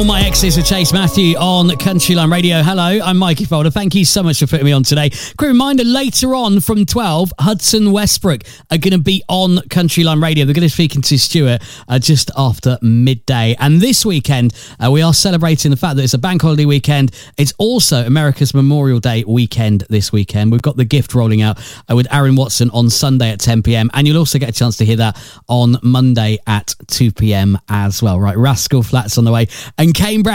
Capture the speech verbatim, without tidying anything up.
All my exes with Chase Matthew on Countryline Radio. Hello, I'm Mikey Folder. Thank you so much for putting me on today. Quick reminder, later on from twelve, Hudson Westbrook are going to be on Countryline Radio. They're going to be speaking to Stuart uh, just after midday. And this weekend, uh, we are celebrating the fact that it's a bank holiday weekend. It's also America's Memorial Day weekend this weekend. We've got The Gift rolling out uh, with Aaron Watson on Sunday at ten p.m. And you'll also get a chance to hear that on Monday at two p.m. as well. Right, Rascal Flatts on the way. And Kane Brown